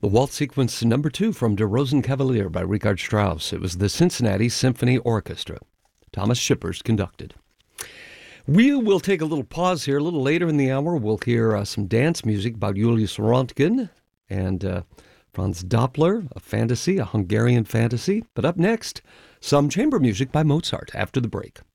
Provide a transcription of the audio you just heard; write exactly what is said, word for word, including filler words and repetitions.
The waltz sequence number two from Der Rosenkavalier by Richard Strauss. It was the Cincinnati Symphony Orchestra. Thomas Shippers conducted. We will take a little pause here. A little later in the hour, we'll hear uh, some dance music by Julius Röntgen and uh, Franz Doppler, a fantasy, a Hungarian fantasy. But up next, some chamber music by Mozart after the break.